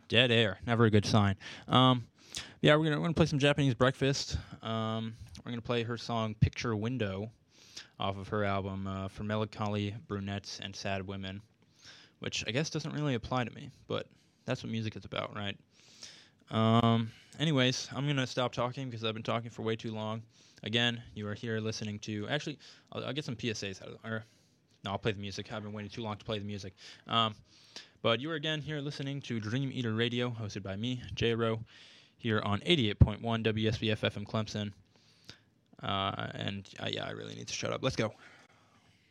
Dead air. Never a good sign. Yeah, we're gonna play some Japanese Breakfast. We're gonna play her song "Picture Window" off of her album "For Melancholy Brunettes and Sad Women," which I guess doesn't really apply to me, but that's what music is about, right? Anyways, I'm gonna stop talking because I've been talking for way too long. Again, you are here listening to. Actually, I'll get some PSAs out of. Or no, I'll play the music. I've been waiting too long to play the music. But you are again here listening to Dream Eater Radio, hosted by me, J-Ro, here on 88.1 WSBF FM Clemson. Yeah, I really need to shut up. Let's go.